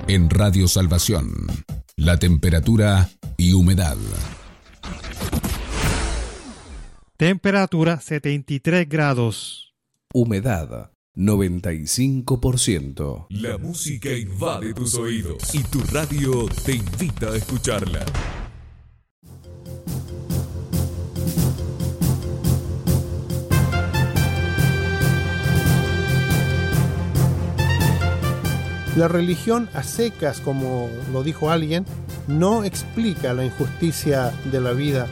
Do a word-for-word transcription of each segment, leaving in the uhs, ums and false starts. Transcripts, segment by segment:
En Radio Salvación, la temperatura y humedad. Temperatura setenta y tres grados. Humedad noventa y cinco por ciento. La música invade tus oídos y tu radio te invita a escucharla. La religión a secas, como lo dijo alguien, no explica la injusticia de la vida.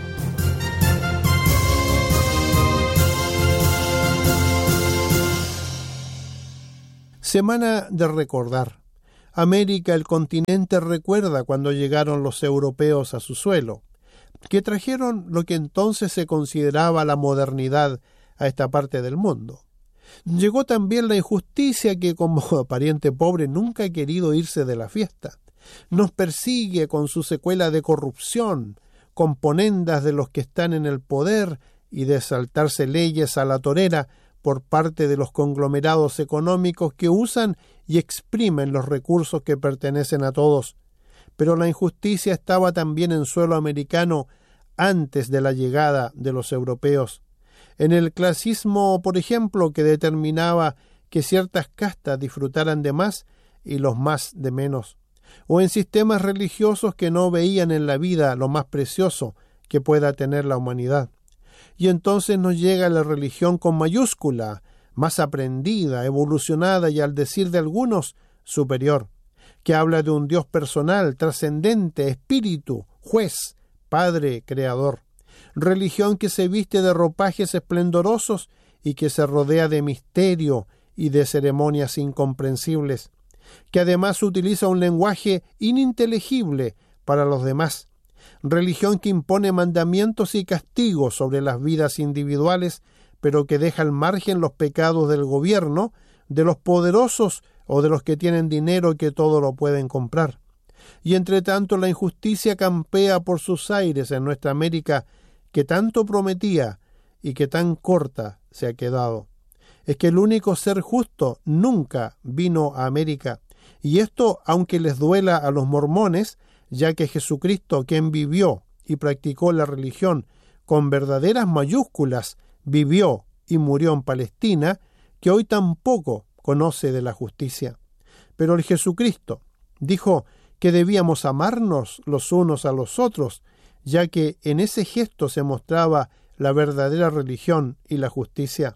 Semana de recordar. América, el continente, recuerda cuando llegaron los europeos a su suelo, que trajeron lo que entonces se consideraba la modernidad a esta parte del mundo. Llegó también la injusticia que, como pariente pobre, nunca ha querido irse de la fiesta. Nos persigue con su secuela de corrupción, componendas de los que están en el poder y de saltarse leyes a la torera por parte de los conglomerados económicos que usan y exprimen los recursos que pertenecen a todos. Pero la injusticia estaba también en suelo americano antes de la llegada de los europeos. En el clasismo, por ejemplo, que determinaba que ciertas castas disfrutaran de más y los más de menos, o en sistemas religiosos que no veían en la vida lo más precioso que pueda tener la humanidad. Y entonces nos llega la religión con mayúscula, más aprendida, evolucionada y, al decir de algunos, superior, que habla de un Dios personal, trascendente, espíritu, juez, padre, creador. Religión que se viste de ropajes esplendorosos y que se rodea de misterio y de ceremonias incomprensibles, que además utiliza un lenguaje ininteligible para los demás. Religión que impone mandamientos y castigos sobre las vidas individuales, pero que deja al margen los pecados del gobierno, de los poderosos o de los que tienen dinero y que todo lo pueden comprar. Y entre tanto la injusticia campea por sus aires en nuestra América, que tanto prometía y que tan corta se ha quedado. Es que el único ser justo nunca vino a América, y esto aunque les duela a los mormones, ya que Jesucristo, quien vivió y practicó la religión con verdaderas mayúsculas, vivió y murió en Palestina, que hoy tampoco conoce de la justicia. Pero el Jesucristo dijo que debíamos amarnos los unos a los otros, ya que en ese gesto se mostraba la verdadera religión y la justicia.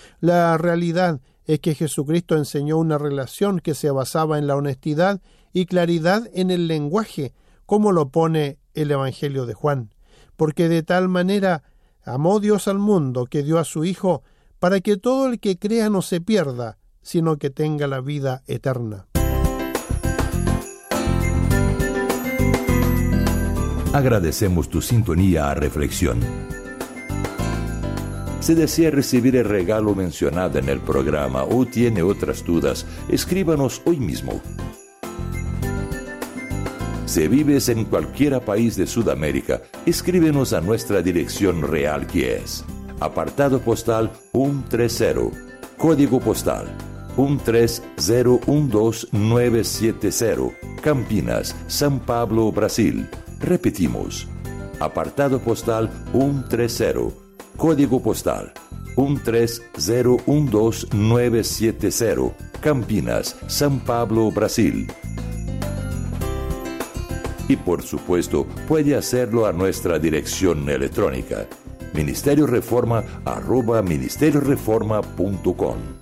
La realidad es que Jesucristo enseñó una relación que se basaba en la honestidad y claridad en el lenguaje, como lo pone el Evangelio de Juan, porque de tal manera amó Dios al mundo que dio a su Hijo para que todo el que crea no se pierda, sino que tenga la vida eterna. Agradecemos tu sintonía a Reflexión. Si desea recibir el regalo mencionado en el programa o tiene otras dudas, escríbanos hoy mismo. Si vives en cualquier país de Sudamérica, escríbenos a nuestra dirección real, que es apartado postal ciento treinta, código postal uno tres cero uno dos nueve siete cero, Campinas, São Paulo, Brasil. Repetimos, apartado postal ciento treinta, código postal uno tres cero uno dos nueve siete cero, Campinas, São Paulo, Brasil. Y por supuesto, puede hacerlo a nuestra dirección electrónica, ministerio reforma arroba ministerio reforma punto com.